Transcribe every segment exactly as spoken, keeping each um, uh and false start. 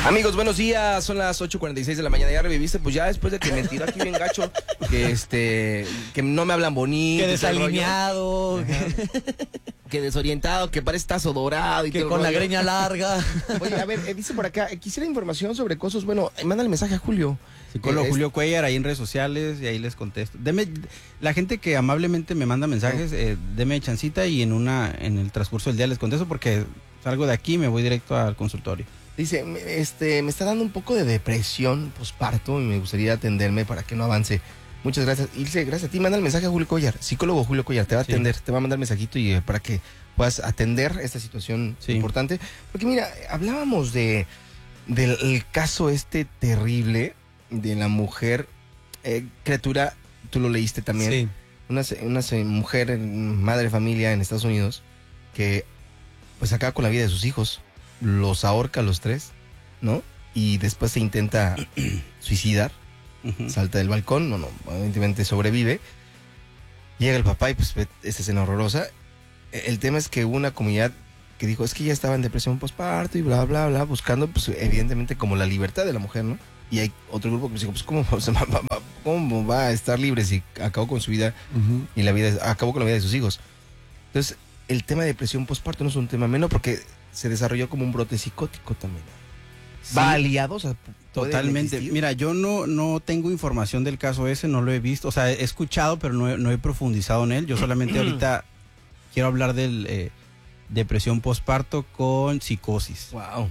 Amigos, buenos días, son las ocho cuarenta y seis de la mañana, ya reviviste, pues ya después de que me tiró aquí bien gacho, que este, que no me hablan bonito. Que desalineado. Que desorientado, que parece tazo dorado y que todo con el la rollo. greña larga. Oye, a ver, eh, dice por acá, eh, quisiera información sobre cosas, bueno, eh, mándale mensaje a Julio. Psicólogo Eh, Julio Cuellar ahí en redes sociales y ahí les contesto. Deme, la gente que amablemente me manda mensajes, eh, deme chancita y en una en el transcurso del día les contesto porque salgo de aquí y me voy directo al consultorio. Dice, me- este, me está dando un poco de depresión posparto y me gustaría atenderme para que no avance. Muchas gracias. Ilse, gracias a ti. Manda el mensaje a Julio Collar, psicólogo Julio Collar, te va a Sí. atender, te va a mandar mensajito y eh, para que puedas atender esta situación Sí. importante. Porque mira, hablábamos de del el caso este terrible de la mujer, eh, criatura, tú lo leíste también, Sí. una, se- una se- mujer, eh, madre de familia en Estados Unidos, que pues acaba con la vida de sus hijos, los ahorca a los tres, ¿no? Y después se intenta suicidar, Ujú. salta del balcón, no, no, evidentemente sobrevive. Llega el papá y pues ve esta escena horrorosa. E- El tema es que hubo una comunidad que dijo, es que ella estaba en depresión postparto y bla, bla, bla, buscando pues evidentemente como la libertad de la mujer, ¿no? Y hay otro grupo que dijo, pues ¿cómo, se va- va- va- cómo va a estar libre si acabó con su vida Uh-huh. y la vida, acabó con la vida de sus hijos? Entonces, el tema de depresión postparto no es un tema menor porque se desarrolló como un brote psicótico también. Sí. Va aliado, o sea, ¿pueden Totalmente. existir? Mira, yo no, no tengo información del caso ese, no lo he visto. O sea, he escuchado, pero no he, no he profundizado en él. Yo solamente ahorita quiero hablar del eh, depresión postparto con psicosis. Wow.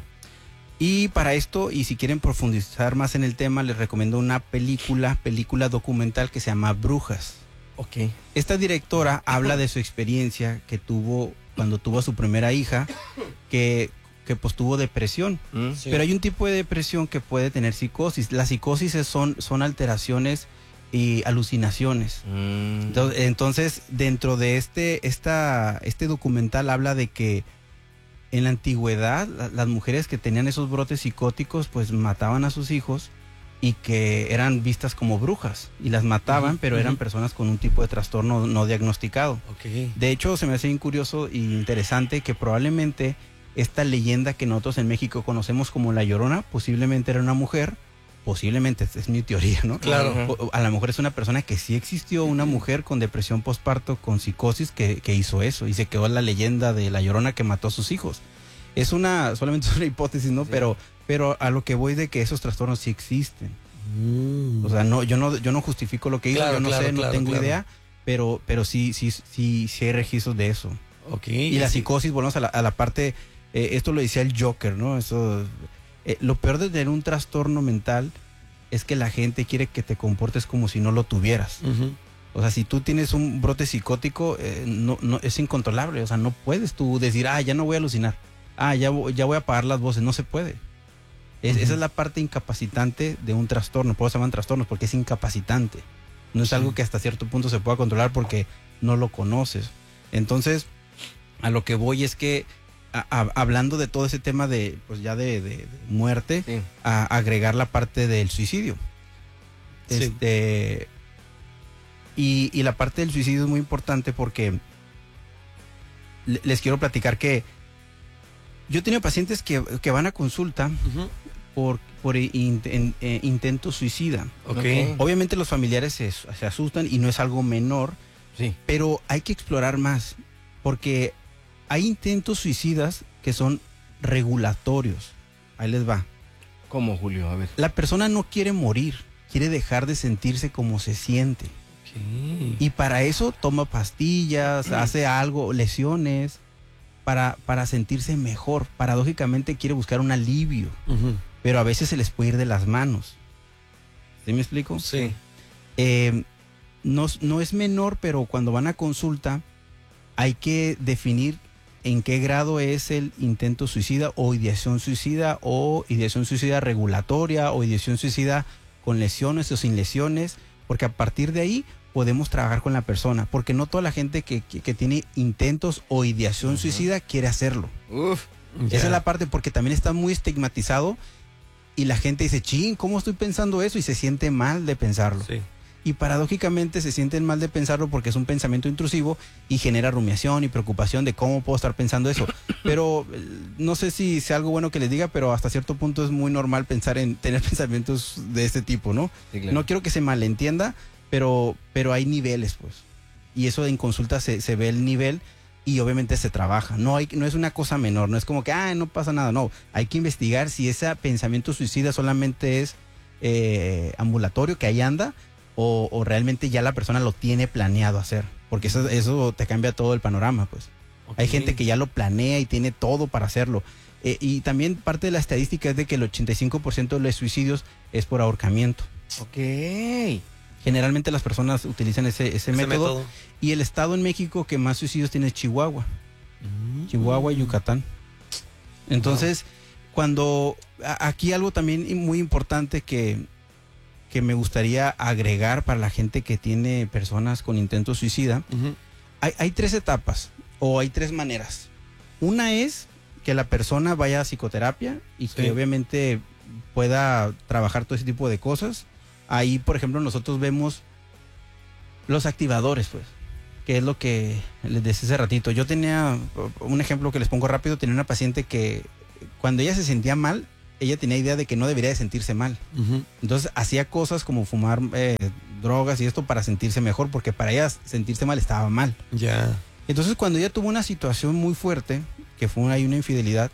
Y para esto, y si quieren profundizar más en el tema, les recomiendo una película, película documental que se llama Brujas. Ok. Esta directora habla de su experiencia que tuvo cuando tuvo a su primera hija, que, que pues tuvo depresión. ¿Mm? Sí. Pero hay un tipo de depresión que puede tener psicosis. Las psicosis es- son, son alteraciones y alucinaciones. Mm. Entonces, entonces, dentro de este, esta, este documental habla de que en la antigüedad la- las mujeres que tenían esos brotes psicóticos pues mataban a sus hijos y que eran vistas como brujas y las mataban, Ujú, pero eran ujú. personas con un tipo de trastorno no diagnosticado. Ok. De hecho, se me hace bien curioso y interesante que probablemente esta leyenda que nosotros en México conocemos como La Llorona, posiblemente era una mujer, posiblemente, esta es mi teoría, ¿no? Claro. Ajá. O- A lo mejor es una persona que sí existió, una mujer con depresión postparto, con psicosis, que, que hizo eso y se quedó la leyenda de La Llorona que mató a sus hijos. Es una, solamente es una hipótesis, ¿no? Sí. Pero, pero a lo que voy de que esos trastornos sí existen. Mm. O sea, no, yo no, yo no justifico lo que hizo, Claro, yo no claro, sé, no claro, tengo claro. idea, pero, pero sí, sí, sí, sí hay registros de eso. Ok. Y la psicosis, volvemos a la, a la parte, eh, esto lo decía el Joker, ¿no? Eso, eh, lo peor de tener un trastorno mental es que la gente quiere que te comportes como si no lo tuvieras. Ujú. O sea, si tú tienes un brote psicótico, eh, no, no, es incontrolable. O sea, no puedes tú decir, ah, ya no voy a alucinar. Ah, ya, vo- ya voy a apagar las voces. No se puede. Es- Ujú. Esa es la parte incapacitante de un trastorno. Por eso se llaman trastornos, porque es incapacitante. No es Sí. algo que hasta cierto punto se pueda controlar porque no lo conoces. Entonces, a lo que voy es que, a- a- hablando de todo ese tema de, pues ya de, de- de muerte, Sí. a agregar la parte del suicidio. Sí. Este, y, y la parte del suicidio es muy importante porque le- les quiero platicar que yo he tenido pacientes que, que van a consulta Ujú. por, por in- en- eh, intento suicida. Ok. Ok. Obviamente los familiares se, se asustan y no es algo menor, Sí. pero hay que explorar más porque hay intentos suicidas que son regulatorios. Ahí les va. ¿Cómo, Julio? A ver. La persona no quiere morir, quiere dejar de sentirse como se siente. Ok. Y para eso toma pastillas, hace algo, lesiones, para, para sentirse mejor. Paradójicamente quiere buscar un alivio, Ujú. pero a veces se les puede ir de las manos. ¿Sí me explico? Sí. Eh, no, no es menor, pero cuando van a consulta hay que definir en qué grado es el intento suicida o ideación suicida o ideación suicida regulatoria o ideación suicida con lesiones o sin lesiones, porque a partir de ahí podemos trabajar con la persona, porque no toda la gente que, que, que tiene intentos o ideación Ujú. suicida quiere hacerlo. Uf. Ya. Esa es la parte, porque también está muy estigmatizado y la gente dice, ching, ¿cómo estoy pensando eso? Y se siente mal de pensarlo. Sí. y paradójicamente se sienten mal de pensarlo porque es un pensamiento intrusivo y genera rumiación y preocupación de cómo puedo estar pensando eso. Pero eh, no sé si sea algo bueno que les diga, pero hasta cierto punto es muy normal pensar en tener pensamientos de este tipo, ¿no? Sí, claro. No quiero que se malentienda, pero, pero hay niveles, pues. Y eso en consulta se, se ve el nivel y obviamente se trabaja. No, hay, no es una cosa menor, no es como que, ah, no pasa nada, no. Hay que investigar si ese pensamiento suicida solamente es eh, ambulatorio, que ahí anda, o, o realmente ya la persona lo tiene planeado hacer. Porque eso, eso te cambia todo el panorama, pues. Okay. Hay gente que ya lo planea y tiene todo para hacerlo. Eh, y también parte de la estadística es de que el ochenta y cinco por ciento de los suicidios es por ahorcamiento. Ok. Generalmente las personas utilizan ese, ese, Ese método, método. y el estado en México que más suicidios tiene es Chihuahua. Mm. Chihuahua y Yucatán. Entonces, wow. cuando a, aquí algo también muy importante que, que me gustaría agregar para la gente que tiene personas con intento suicida, Uh-huh. hay, hay tres etapas o hay tres maneras. Una es que la persona vaya a psicoterapia y que Sí. obviamente pueda trabajar todo ese tipo de cosas. Ahí, por ejemplo, nosotros vemos los activadores, pues, que es lo que les decía hace ratito. Yo tenía un ejemplo que les pongo rápido. Tenía una paciente que cuando ella se sentía mal, ella tenía idea de que no debería de sentirse mal. Uh-huh. Entonces hacía cosas como fumar eh, drogas y esto para sentirse mejor, porque para ella sentirse mal estaba mal. Ya. Entonces cuando ella tuvo una situación muy fuerte, que fue ahí una infidelidad,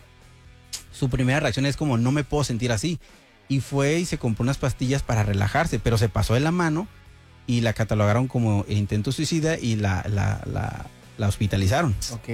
su primera reacción es como, no me puedo sentir así. Y fue y se compró unas pastillas para relajarse, pero se pasó de la mano y la catalogaron como intento suicida y la, la, la, la hospitalizaron. Ok.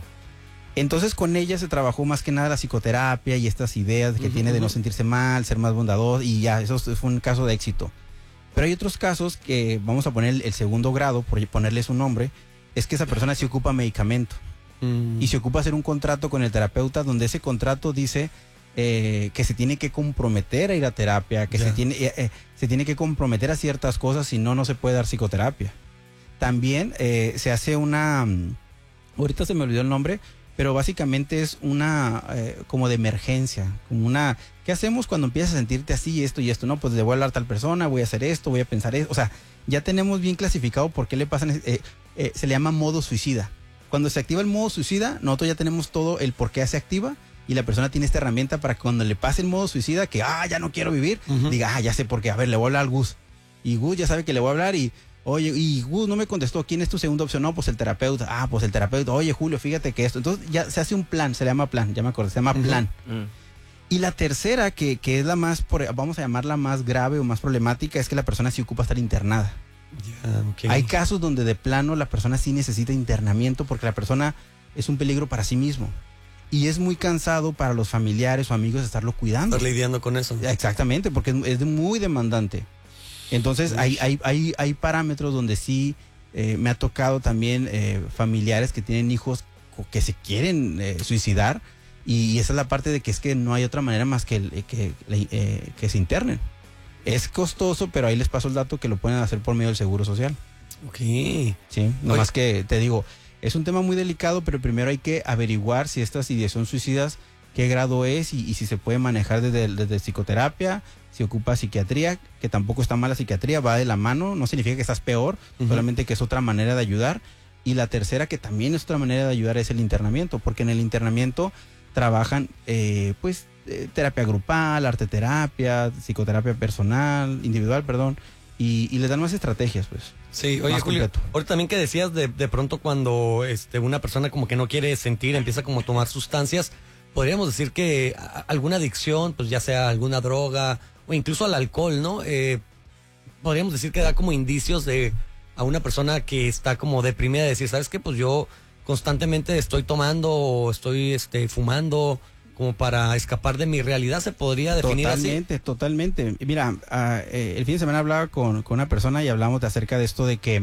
Entonces con ella se trabajó más que nada la psicoterapia y estas ideas que Uh-huh, tiene de no uh-huh. sentirse mal, ser más bondadoso, y ya, eso fue un caso de éxito. Pero hay otros casos que vamos a poner el segundo grado, por ponerle su nombre, es que esa persona se ocupa medicamento Mm. y se ocupa hacer un contrato con el terapeuta donde ese contrato dice eh, que se tiene que comprometer a ir a terapia, que Ya. se tiene, eh, eh, se tiene que comprometer a ciertas cosas, si no, no se puede dar psicoterapia. También eh, se hace una, mm, ahorita se me olvidó el nombre, pero básicamente es una eh, como de emergencia, como una, ¿qué hacemos cuando empiezas a sentirte así, esto y esto? No, pues le voy a hablar a tal persona, voy a hacer esto, voy a pensar esto. O sea, ya tenemos bien clasificado por qué le pasan, eh, eh, se le llama modo suicida. Cuando se activa el modo suicida, nosotros ya tenemos todo el por qué se activa, y la persona tiene esta herramienta para que cuando le pase el modo suicida, que, ah, ya no quiero vivir, Uh-huh. diga, ah, ya sé por qué, a ver, le voy a hablar al Gus. Y Gus ya sabe que le voy a hablar y, oye, y Gus no me contestó, ¿quién es tu segunda opción? No, pues el terapeuta. Ah, pues el terapeuta. Oye, Julio, fíjate que esto. Entonces ya se hace un plan, se le llama plan, ya me acuerdo, se llama Uh-huh. plan. Mm. Y la tercera, que, que es la más, por- vamos a llamarla más grave o más problemática, es que la persona sí ocupa estar internada. Ya, ok. Hay casos donde de plano la persona sí necesita internamiento porque la persona es un peligro para sí mismo. Y es muy cansado para los familiares o amigos estarlo cuidando. Estar lidiando con eso. Exactamente, porque es, es de muy demandante. Entonces Uy. hay, hay, hay, hay parámetros donde sí eh, me ha tocado también eh, familiares que tienen hijos co- que se quieren eh, suicidar, y esa es la parte de que es que no hay otra manera más que, el- que, eh, que se internen. Es costoso, pero ahí les paso el dato que lo pueden hacer por medio del Seguro Social. Ok. Sí, nomás que te digo, es un tema muy delicado, pero primero hay que averiguar si estas ideación suicidas, qué grado es y, y si se puede manejar desde, desde psicoterapia, si ocupa psiquiatría, que tampoco está mal la psiquiatría, va de la mano, no significa que estás peor, Uh-huh. solamente que es otra manera de ayudar. Y la tercera, que también es otra manera de ayudar, es el internamiento, porque en el internamiento trabajan eh, pues eh, terapia grupal, arteterapia, psicoterapia personal, individual, perdón, y, y les dan más estrategias, pues. Sí, oye, Más Julio, completo. ahorita también que decías de, de pronto cuando este, una persona como que no quiere sentir, empieza como a tomar sustancias, podríamos decir que a- alguna adicción, pues ya sea alguna droga o incluso al alcohol, ¿no? Eh, podríamos decir que da como indicios de a una persona que está como deprimida, de decir, ¿sabes qué? Pues yo constantemente estoy tomando o estoy este, fumando como para escapar de mi realidad, se podría definir así. Totalmente, totalmente. Mira, ah, eh, el fin de semana hablaba con, con una persona y hablamos de acerca de esto de que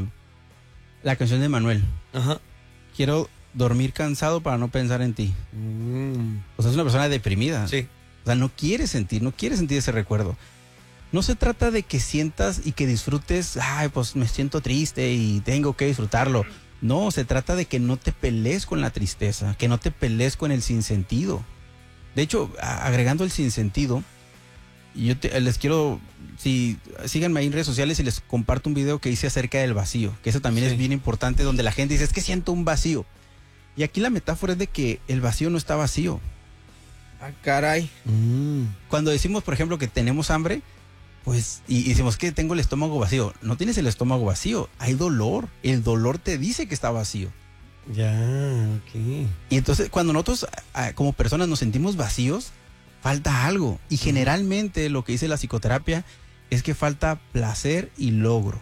la canción de Manuel, Ajá. quiero dormir cansado para no pensar en ti. Mm, O sea, es una persona deprimida. sí. O sea, no quiere sentir, no quiere sentir ese recuerdo. No se trata de que sientas y que disfrutes, ay, pues me siento triste y tengo que disfrutarlo. No, se trata de que no te pelees con la tristeza, que no te pelees con el sinsentido. De hecho, a- agregando el sinsentido, yo te, les quiero, si síganme ahí en redes sociales y les comparto un video que hice acerca del vacío, que eso también sí. es bien importante, donde la gente dice, es que siento un vacío. Y aquí la metáfora es de que el vacío no está vacío. Ah, caray. Mm. Cuando decimos, por ejemplo, que tenemos hambre, pues, y, y decimos que tengo el estómago vacío. No tienes el estómago vacío, hay dolor. El dolor te dice que está vacío. Ya, ok. Y entonces, cuando nosotros, como personas, nos sentimos vacíos, falta algo. Y generalmente lo que dice la psicoterapia es que falta placer y logro.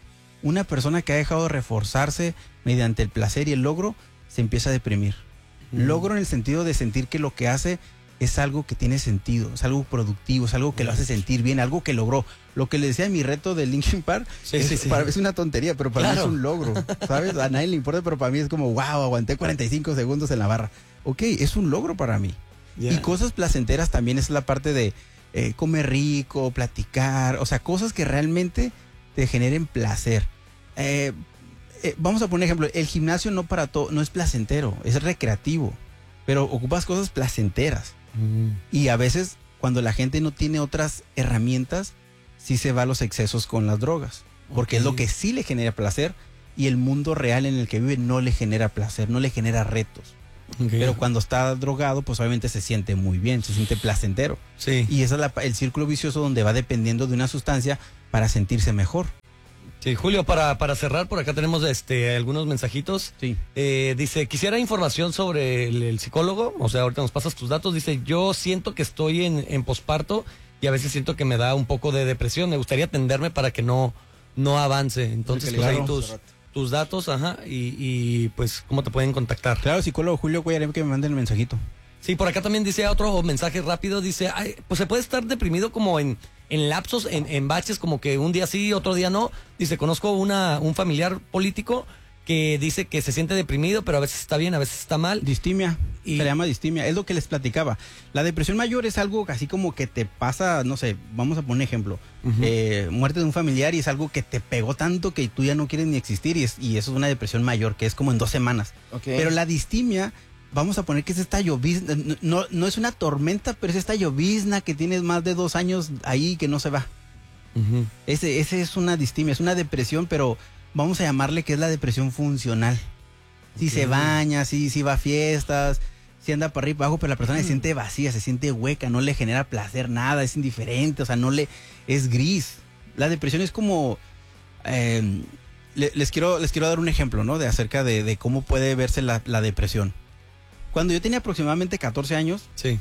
Una persona que ha dejado de reforzarse mediante el placer y el logro, se empieza a deprimir. Mm. Logro en el sentido de sentir que lo que hace es algo que tiene sentido, es algo productivo, es algo que lo hace sentir bien, algo que logró. Lo que le decía mi reto de Linkin Park, sí, es, sí, sí. Para, es una tontería, pero para claro. mí es un logro, ¿sabes? A nadie le importa, pero para mí es como, wow, aguanté cuarenta y cinco segundos en la barra. Ok, es un logro para mí. Yeah. Y cosas placenteras también es la parte de eh, comer rico, platicar, o sea, cosas que realmente te generen placer. Eh, eh, vamos a poner ejemplo, el gimnasio no para todo, no es placentero, es recreativo, pero ocupas cosas placenteras. Mm. Y a veces cuando la gente no tiene otras herramientas, sí se va a los excesos con las drogas, porque okay. es lo que sí le genera placer y el mundo real en el que vive no le genera placer, no le genera retos. Okay. Pero cuando está drogado, pues obviamente se siente muy bien, se siente placentero. Sí. Y ese es la, el círculo vicioso donde va dependiendo de una sustancia para sentirse mejor. Sí, Julio, para, para cerrar, por acá tenemos este algunos mensajitos. Sí. Eh, dice, quisiera información sobre el, el psicólogo, o sea, ahorita nos pasas tus datos. Dice, yo siento que estoy en, en posparto y a veces siento que me da un poco de depresión. Me gustaría atenderme para que no, no avance. Entonces, pues ahí tus, tus datos, ajá, y, y pues, ¿cómo te pueden contactar? Claro, psicólogo Julio Cuellar, que me manden el mensajito. Sí, por acá también dice otro mensaje rápido, dice, ay, pues se puede estar deprimido como en, en lapsos, en, en baches, como que un día sí, otro día no. Dice, conozco una, un familiar político que dice que se siente deprimido, pero a veces está bien, a veces está mal. Distimia, y... se le llama distimia, es lo que les platicaba. La depresión mayor es algo así como que te pasa, no sé, vamos a poner ejemplo, uh-huh. eh, muerte de un familiar y es algo que te pegó tanto que tú ya no quieres ni existir y, es, y eso es una depresión mayor, que es como en dos semanas. Okay. Pero la distimia... Vamos a poner que es esta llovizna, no, no, no es una tormenta, pero es esta llovizna que tienes más de dos años ahí que no se va. Uh-huh. Ese, ese es una distimia, es una depresión, pero vamos a llamarle que es la depresión funcional. Si okay. se baña, si, si va a fiestas, si anda para arriba y para abajo, pero la persona uh-huh. se siente vacía, se siente hueca, no le genera placer nada, es indiferente, o sea, no le, es gris. La depresión es como, eh, le, les quiero, les quiero dar un ejemplo, ¿no? De acerca de, de cómo puede verse la, la depresión. Cuando yo tenía aproximadamente catorce años, sí.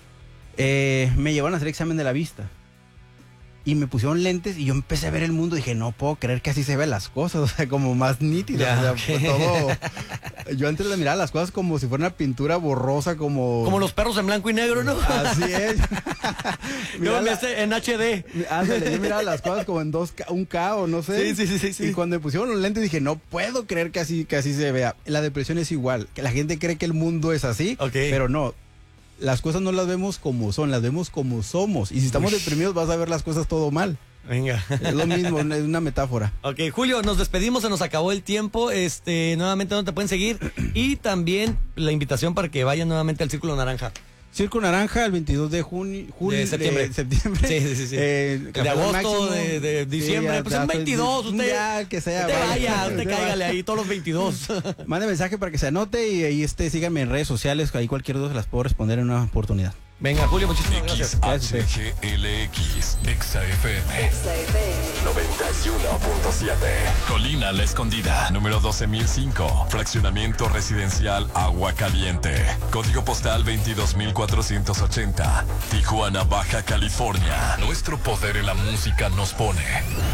eh, me llevaron a hacer examen de la vista. Y me pusieron lentes y yo empecé a ver el mundo y dije, no puedo creer que así se ven las cosas, o sea, como más nítidas. Ya, o sea, okay. todo. Yo antes le miraba las cosas como si fuera una pintura borrosa, como... Como los perros en blanco y negro, ¿no? Así es. Yo lo miré en H D. Ándale, yo miraba las cosas como en dos K, un K o no sé. Sí, sí, sí, sí. Y cuando me pusieron los lentes dije, no puedo creer que así, que así se vea. La depresión es igual, que la gente cree que el mundo es así, okay. pero no. Las cosas no las vemos como son, las vemos como somos. Y si estamos Uy. deprimidos vas a ver las cosas todo mal. Venga. Es lo mismo, es una metáfora. Ok, Julio, nos despedimos, se nos acabó el tiempo. Este, nuevamente, ¿dónde te pueden seguir? Y también la invitación para que vayan nuevamente al Círculo Naranja. Círculo Naranja el veintidós de junio, junio de septiembre. De septiembre. Sí, sí, sí. sí. Eh, de agosto, de, de diciembre. Sí, pues es veintidós. Usted, ya, que sea, usted vaya, vaya, usted cáigale ahí todos los veintidós. Mande mensaje para que se anote y ahí este, síganme en redes sociales. Ahí cualquier duda se las puedo responder en una oportunidad. Venga, Julio, muchísimas gracias. H G L X, Exa F M, noventa y uno punto siete. Colina La Escondida, número doce mil cinco. Fraccionamiento residencial Agua Caliente. Código postal veintidós mil cuatrocientos ochenta. Tijuana, Baja California. Nuestro poder en la música nos pone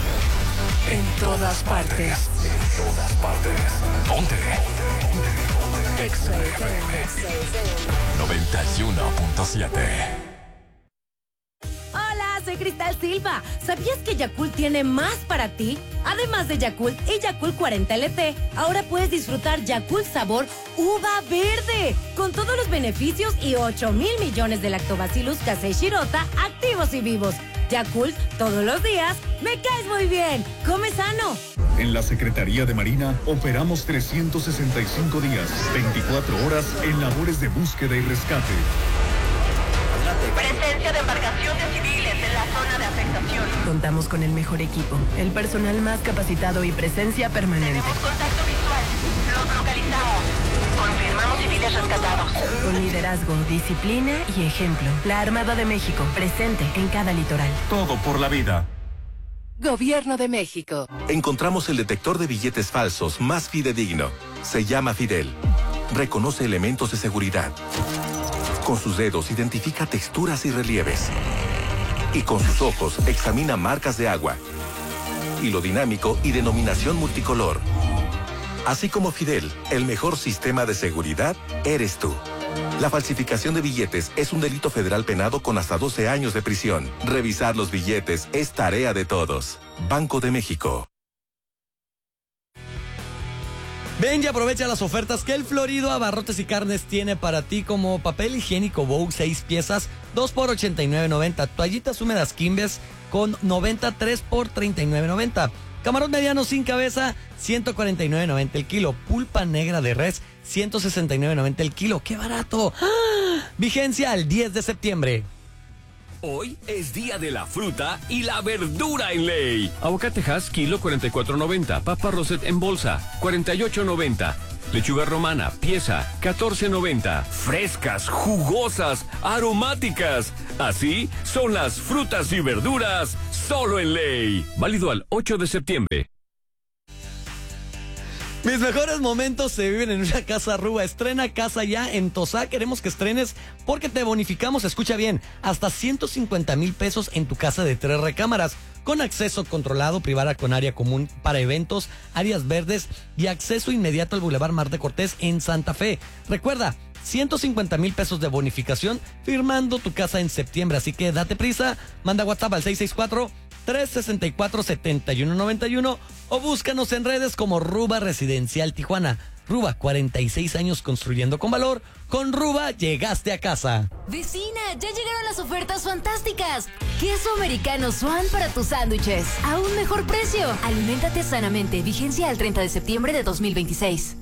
en todas partes. En todas partes. Ponte. Exa F M noventa y uno punto siete. Hola, soy Cristal Silva. ¿Sabías que Yakult tiene más para ti? Además de Yakult y Yakult cuarenta L T, ahora puedes disfrutar Yakult sabor uva verde, con todos los beneficios y ocho mil millones de lactobacillus casei shirota activos y vivos. Yakult, todos los días, me caes muy bien. Come sano. En la Secretaría de Marina operamos trescientos sesenta y cinco días, veinticuatro horas en labores de búsqueda y rescate. Presencia de embarcaciones civiles en la zona de afectación. Contamos con el mejor equipo, el personal más capacitado y presencia permanente. Tenemos contacto visual. Los localizamos. Confirmamos civiles rescatados. Con liderazgo, disciplina y ejemplo. La Armada de México, presente en cada litoral. Todo por la vida. Gobierno de México. Encontramos el detector de billetes falsos más fidedigno. Se llama Fidel. Reconoce elementos de seguridad. Con sus dedos identifica texturas y relieves. Y con sus ojos examina marcas de agua. Hilo dinámico y denominación multicolor. Así como Fidel, el mejor sistema de seguridad eres tú. La falsificación de billetes es un delito federal penado con hasta doce años de prisión. Revisar los billetes es tarea de todos. Banco de México. Ven y aprovecha las ofertas que el Florido Abarrotes y Carnes tiene para ti, como papel higiénico Vogue seis piezas, dos por ochenta y nueve noventa. Toallitas húmedas Kimbes con noventa, tres por treinta y nueve noventa. Camarón mediano sin cabeza, ciento cuarenta y nueve noventa el kilo. Pulpa negra de res, ciento sesenta y nueve noventa el kilo. ¡Qué barato! ¡Ah! Vigencia al diez de septiembre. Hoy es día de la fruta y la verdura en Ley. Aguacate Hass, kilo cuarenta y cuatro noventa. Papa Roset en bolsa, cuarenta y ocho noventa. Lechuga romana, pieza, catorce noventa. Frescas, jugosas, aromáticas. Así son las frutas y verduras solo en Ley. Válido al ocho de septiembre. Mis mejores momentos se viven en una casa Ruba. Estrena casa ya en Tosá. Queremos que estrenes porque te bonificamos, escucha bien, hasta ciento cincuenta mil pesos en tu casa de tres recámaras, con acceso controlado, privada con área común para eventos, áreas verdes y acceso inmediato al Boulevard Mar de Cortés en Santa Fe. Recuerda, ciento cincuenta mil pesos de bonificación firmando tu casa en septiembre. Así que date prisa, manda WhatsApp al seis seis cuatro, tres seis cuatro, siete uno nueve uno o búscanos en redes como Ruba Residencial Tijuana. Ruba, cuarenta y seis años construyendo con valor. Con Ruba llegaste a casa. Vecina, ya llegaron las ofertas fantásticas. Queso americano Swan para tus sándwiches. A un mejor precio. Aliméntate sanamente. Vigencia al treinta de septiembre de dos mil veintiséis.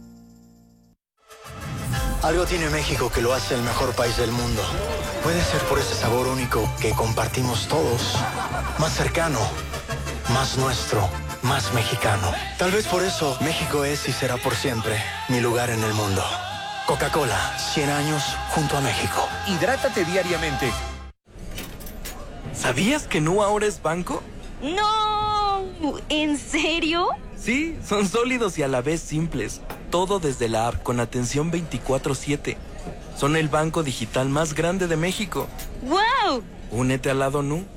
Algo tiene México que lo hace el mejor país del mundo. Puede ser por ese sabor único que compartimos todos. Más cercano, más nuestro, más mexicano. Tal vez por eso México es y será por siempre mi lugar en el mundo. Coca-Cola, cien años junto a México. Hidrátate diariamente. ¿Sabías que Nu ahora es banco? ¡No! ¿En serio? Sí, son sólidos y a la vez simples. Todo desde la app con atención veinticuatro siete. Son el banco digital más grande de México. ¡Wow! Únete al lado Nu.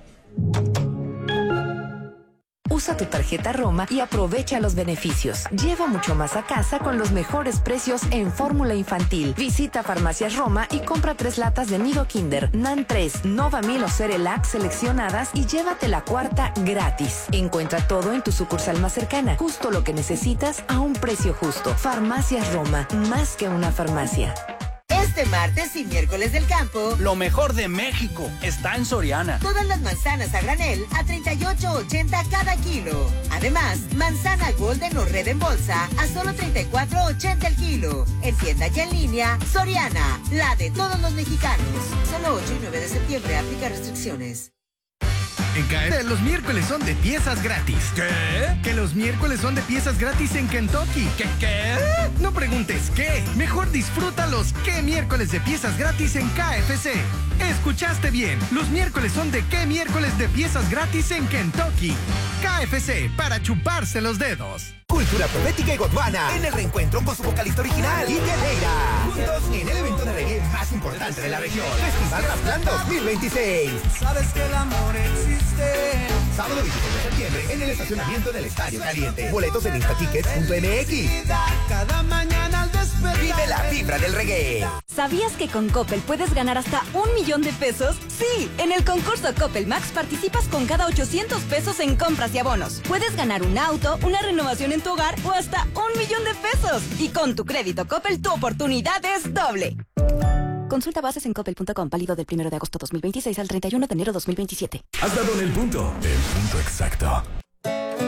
Usa tu tarjeta Roma y aprovecha los beneficios. Lleva mucho más a casa con los mejores precios en fórmula infantil. Visita Farmacias Roma y compra tres latas de Nido Kinder, Nan tres, Novamil o Cerelac seleccionadas y llévate la cuarta gratis. Encuentra todo en tu sucursal más cercana. Justo lo que necesitas a un precio justo. Farmacias Roma, más que una farmacia. Este martes y miércoles del campo, lo mejor de México está en Soriana. Todas las manzanas a granel a treinta y ocho ochenta cada kilo. Además, manzana Golden o Red en bolsa a solo treinta y cuatro ochenta el kilo. En tienda y en línea, Soriana, la de todos los mexicanos. Solo ocho y nueve de septiembre, aplica restricciones. En K F C los miércoles son de piezas gratis. ¿Qué? Que los miércoles son de piezas gratis en Kentucky. ¿Qué qué? No preguntes qué. Mejor disfruta los qué miércoles de piezas gratis en K F C. Escuchaste bien. Los miércoles son de qué miércoles de piezas gratis en Kentucky. K F C, para chuparse los dedos. Cultura Profética y Gondwana en el reencuentro con su vocalista original, Quique Leira. Juntos en el evento de reggae más importante de la región. Festival Rasplan dos mil veintiséis. Sabes que el amor existe. Sábado veintiséis de septiembre en el estacionamiento del Estadio Caliente. Boletos en instatickets punto m x. Cada mañana al despertar. Vive la vibra del reggae. ¿Sabías que con Coppel puedes ganar hasta un millón de pesos? Sí, en el concurso Coppel Max participas con cada ochocientos pesos en compras y abonos. Puedes ganar un auto, una renovación en tu hogar o hasta un millón de pesos. Y con tu crédito Coppel, tu oportunidad es doble. Consulta bases en coppel punto com, válido del primero de agosto dos mil veintiséis al treinta y uno de enero dos mil veintisiete. Has dado en el punto. El punto exacto.